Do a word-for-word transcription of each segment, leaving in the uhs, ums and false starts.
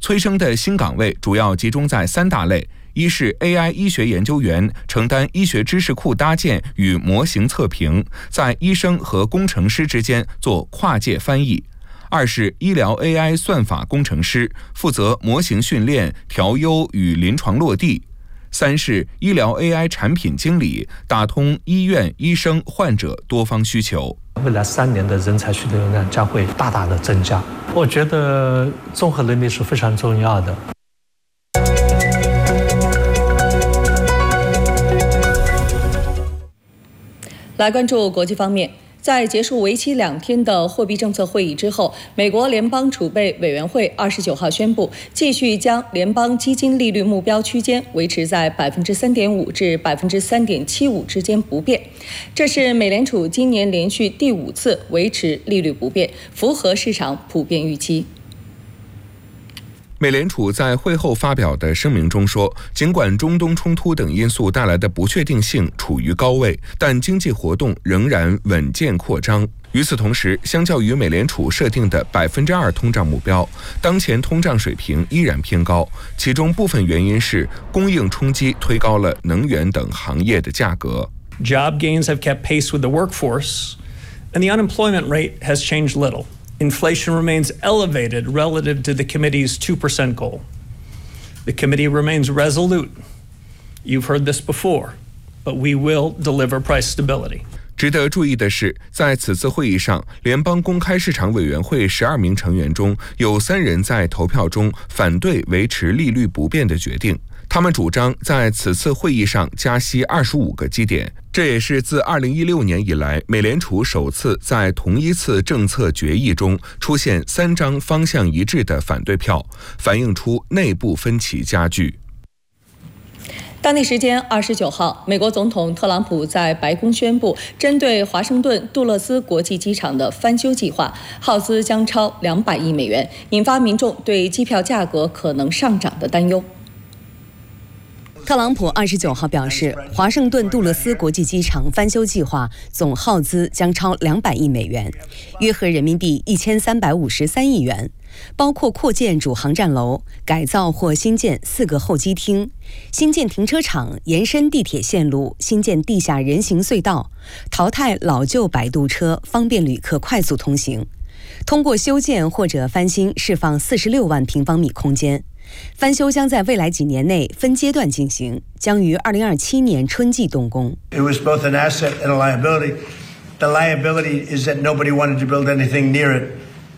催生的新岗位主要集中在三大类：一是 A I 医学研究员，承担医学知识库搭建与模型测评，在医生和工程师之间做跨界翻译；二是医疗 A I 算法工程师，负责模型训练、调优与临床落地；三是医疗 A I 产品经理，打通医院、医生、患者多方需求。 未来三年的人才需求量将会大大的增加，我觉得综合能力是非常重要的。 来关注国际方面，在结束为期两天的货币政策会议之后，美国联邦储备委员会二十九号宣布，继续将联邦基金利率目标区间维持在百分之三点五至百分之三点七五之间不变。这是美联储今年连续第五次维持利率不变，符合市场普遍预期。 美联储在会后发表的声明中说，尽管中东冲突等因素带来的不确定性处于高位，但经济活动仍然稳健扩张。与此同时，相较于美联储设定的百分之二通胀目标，当前通胀水平依然偏高，其中部分原因是供应冲击推高了能源等行业的价格。 Job gains have kept pace with the workforce, and the unemployment rate has changed little. Inflation remains elevated relative to the committee's two percent goal. The committee remains resolute. You've heard this before, but we will deliver price stability. 值得注意的是，在此次会议上，联邦公开市场委员会十二名成员中有三人在投票中反对维持利率不变的决定。他们主张在此次会议上加息二十五个基点，这也是自二零一六年以来美联储首次在同一次政策决议中出现三张方向一致的反对票，反映出内部分歧加剧。 当地时间二十九号，美国总统特朗普在白宫宣布，针对华盛顿杜勒斯国际机场的翻修计划，耗资将超两百亿美元，引发民众对机票价格可能上涨的担忧。 特朗普二十九号表示，华盛顿杜勒斯国际机场翻修计划总耗资将超两百亿美元，约合人民币一千三百五十三亿元，包括扩建主航站楼、改造或新建四个候机厅、新建停车场、延伸地铁线路、新建地下人行隧道、淘汰老旧摆渡车，方便旅客快速通行。通过修建或者翻新释放四十六万平方米空间。翻修将在未来几年内分阶段进行，将于二零二七年春季动工。 It was both an asset and a liability. The liability is that nobody wanted to build anything near it,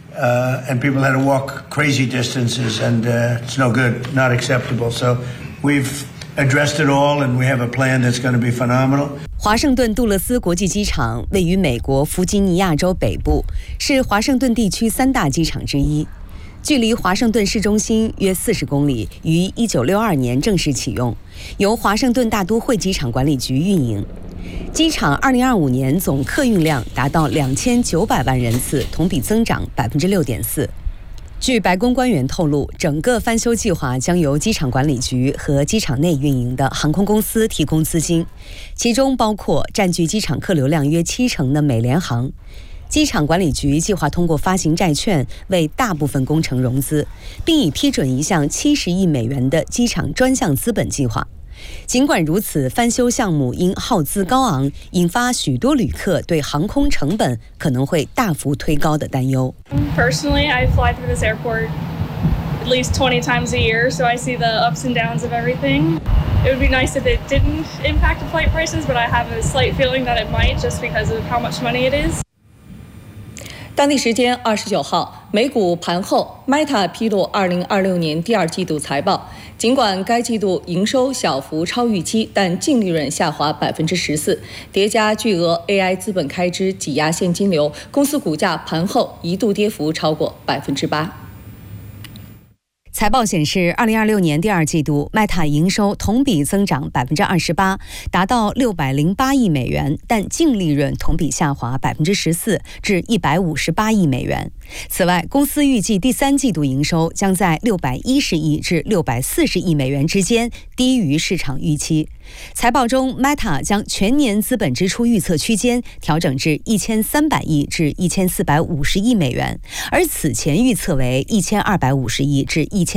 uh, and people had to walk crazy distances, and uh, it's no good, not acceptable. So we've addressed it all, and we have a plan that's going to be phenomenal. 华盛顿杜勒斯国际机场位于美国弗吉尼亚州北部，是华盛顿地区三大机场之一。距离华盛顿市中心约四十公里，于一九六二年正式启用，由华盛顿大都会机场管理局运营。机场二零二五年总客运量达到两千九百万人次，同比增长百分之六点四。据白宫官员透露，整个翻修计划将由机场管理局和机场内运营的航空公司提供资金，其中包括占据机场客流量约七成的美联航。机场管理局计划通过发行债券为大部分工程融资，并已批准一项七十亿美元的机场专项资本计划。尽管如此，翻修项目因耗资高昂，引发许多旅客对航空成本可能会大幅推高的担忧。 Personally, I fly through this airport at least twenty times a year, so I see the ups and downs of everything. It would be nice if it didn't impact the flight prices, but I have a slight feeling that it might just because of how much money it is. 当地时间二十九号，美股盘后 ，Meta 披露二零二六年第二季度财报。尽管该季度营收小幅超预期，但净利润下滑百分之十四，叠加巨额 A I 资本开支挤压现金流，公司股价盘后一度跌幅超过百分之八。 财报显示，二零二六年第二季度 Meta 营收同比增长百分之二十八，达到六百零八亿美元，但净利润同比下滑百分之十四，至一百五十八亿美元。此外，公司预计第三季度营收将在六百一十亿至六百四十亿美元之间，低于市场预期。财报中 ，Meta 将全年资本支出预测区间调整至一千三百亿至一千四百五十亿美元，而此前预测为一千二百五十亿至一千。